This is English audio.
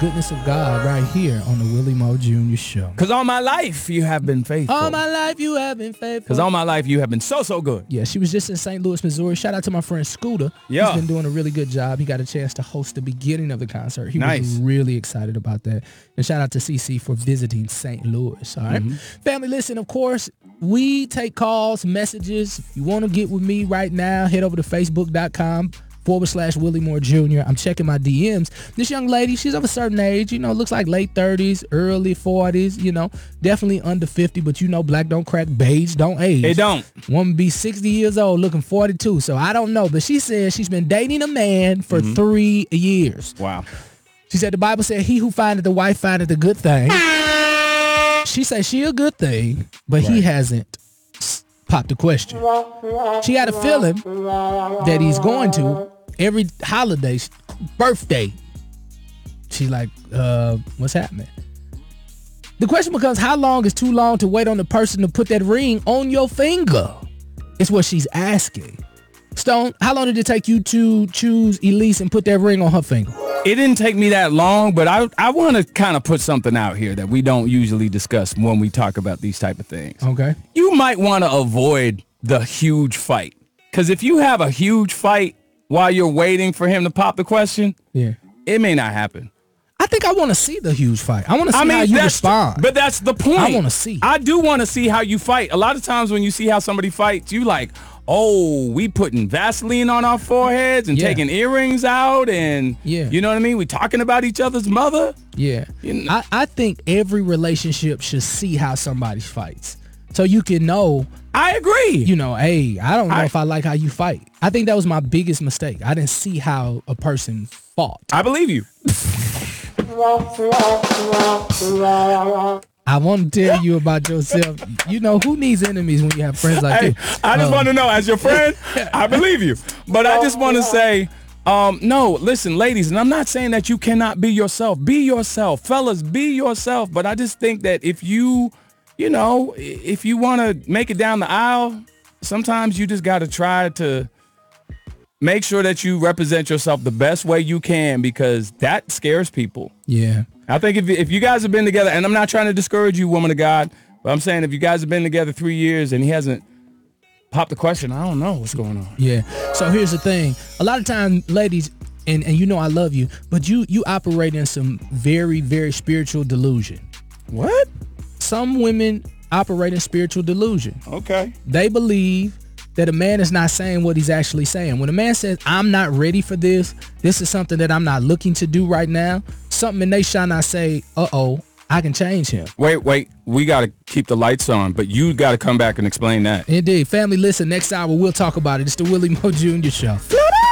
goodness of God right here on the Willie Moore Jr. Show. Because all my life you have been faithful. All my life you have been faithful. Because all my life you have been so good. Yeah, she was just in St. Louis, Missouri. Shout out to my friend Scooter. Yeah. He's been doing a really good job. He got a chance to host the beginning of the concert. He Nice. was really excited about that. And shout out to CC for visiting St. Louis. All right. Family, listen, of course, we take calls, messages. If you want to get with me right now, head over to facebook.com/Willie Moore Jr. I'm checking my DMs. This young lady, she's of a certain age, looks like late 30s, early 40s, definitely under 50, but black don't crack, beige don't age. They don't. Woman be 60 years old looking 42, so I don't know. But she said she's been dating a man for 3 years. Wow. She said the Bible said he who findeth the wife findeth a good thing. She said she a good thing, but he hasn't popped the question. She had a feeling that he's going to every holiday, birthday. She like, what's happening? The question becomes, how long is too long to wait on the person to put that ring on your finger? It's what she's asking. Stone, how long did it take you to choose Elise and put that ring on her finger? It didn't take me that long, but I want to kind of put something out here that we don't usually discuss when we talk about these type of things. Okay. You might want to avoid the huge fight. Because if you have a huge fight while you're waiting for him to pop the question, it may not happen. I think I want to see the huge fight. I want to see how you respond. But that's the point. I want to see. I do want to see how you fight. A lot of times when you see how somebody fights, you like, oh, we putting Vaseline on our foreheads and taking earrings out and, you know what I mean? We talking about each other's mother. Yeah. I think every relationship should see how somebody fights. So you can know. I agree. Hey, I don't know if I like how you fight. I think that was my biggest mistake. I didn't see how a person fought. I believe you. I want to tell you about yourself. Who needs enemies when you have friends like you? I just want to know, as your friend, I believe you. But I just want to say, no, listen, ladies, and I'm not saying that you cannot be yourself. Be yourself. Fellas, be yourself. But I just think that if you want to make it down the aisle, sometimes you just got to try to make sure that you represent yourself the best way you can, because that scares people. Yeah. I think if you guys have been together, and I'm not trying to discourage you, woman of God, but I'm saying if you guys have been together 3 years and he hasn't popped the question, I don't know what's going on. Yeah. So here's the thing. A lot of times, ladies, and I love you, but you operate in some very, very spiritual delusion. What? Some women operate in spiritual delusion. Okay. They believe that a man is not saying what he's actually saying. When a man says, I'm not ready for this is something that I'm not looking to do right now, something in they shall not say, I can change him. Wait, we got to keep the lights on, but you got to come back and explain that. Indeed. Family, listen, next hour we'll talk about it. It's the Willie Moore Jr. Show.